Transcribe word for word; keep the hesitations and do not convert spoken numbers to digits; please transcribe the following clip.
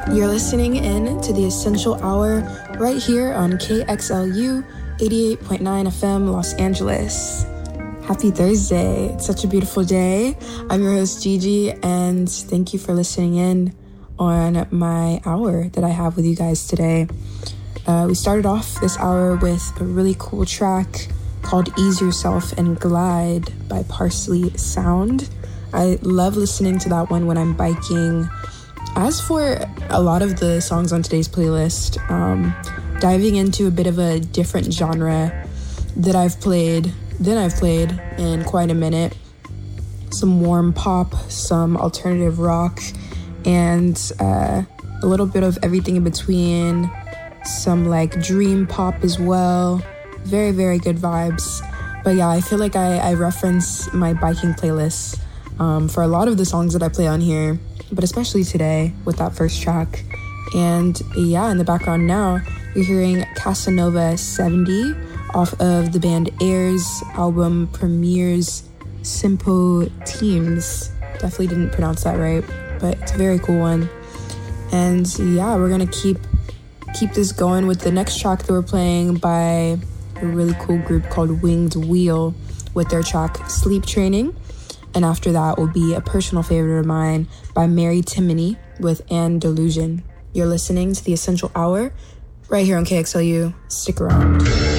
You're listening in to the Essential Hour right here on K X L U eighty-eight point nine F M Los Angeles. Happy Thursday. It's such a beautiful day. I'm your host, Gigi, and thank you for listening in on my hour that I have with you guys today. Uh, we started off this hour with a really cool track called Ease Yourself and Glide by Parsley Sound. I love listening to that one when I'm biking. As for a lot of the songs on today's playlist, um, diving into a bit of a different genre that I've played, than I've played in quite a minute. Some warm pop, some alternative rock, and uh, a little bit of everything in between. Some like dream pop as well. Very, very good vibes. But yeah, I feel like I, I reference my biking playlists um, for a lot of the songs that I play on here, but especially today with that first track. And yeah, in the background now, you're hearing Casanova seventy off of the band Air's album Premieres Simpo Teams. Definitely didn't pronounce that right, but it's a very cool one. And yeah, we're gonna keep keep this going with the next track that we're playing by a really cool group called Winged Wheel with their track Sleep Training. And after that will be a personal favorite of mine by Mary Timony with Anne Delusion. You're listening to The Essential Hour right here on K X L U. Stick around.